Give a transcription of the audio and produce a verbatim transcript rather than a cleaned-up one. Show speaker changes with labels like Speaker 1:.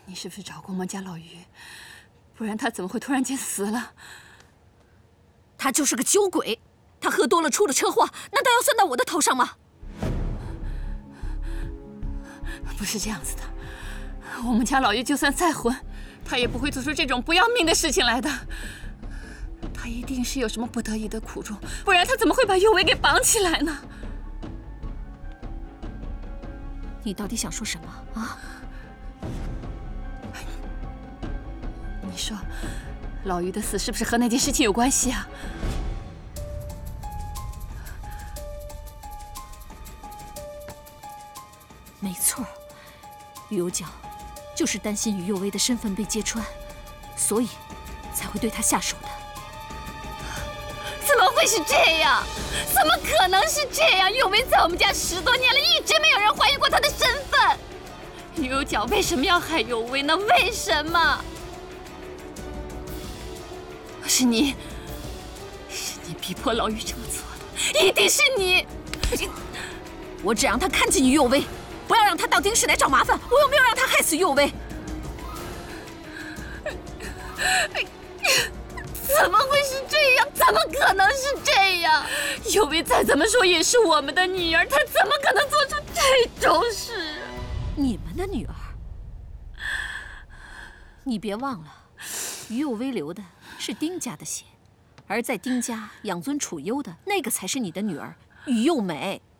Speaker 1: 你是不是找过我们家老于？不然他怎么会突然间死了？
Speaker 2: 他就是个酒鬼，他喝多了出了车祸，难道要算到我的头上吗？
Speaker 1: 不是这样子的，我们家老于就算再混，他也不会做出这种不要命的事情来的。他一定是有什么不得已的苦衷，不然他怎么会把佑薇给绑起来呢？
Speaker 2: 你到底想说什么啊？
Speaker 1: 你说，老于的死是不是和那件事情有关系啊？
Speaker 2: 没错，于有角就是担心于佑薇的身份被揭穿，所以才会对他下手的。
Speaker 1: 怎么会是这样？怎么可能是这样？佑薇在我们家十多年了，一直没有人怀疑过她的身份。于有角为什么要害佑薇呢？为什么？是你，是你逼迫老于这么做的，一定是你！
Speaker 2: 我只让他看见于佑薇，不要让他到京市来找麻烦。我又没有让他害死于佑薇。
Speaker 1: 怎么会是这样？怎么可能是这样？佑薇再怎么说也是我们的女儿，她怎么可能做出这种事？
Speaker 2: 你们的女儿？你别忘了，于佑薇流的是丁家的血，而在丁家养尊处优的那个才是你的女儿于幼美。